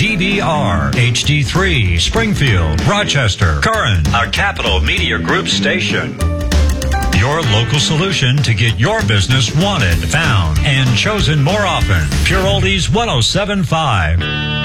DBR, HD3, Springfield, Rochester, Curran, a Capital Media Group station. Your local solution to get your business wanted, found, and chosen more often. Pure Oldies 107.5.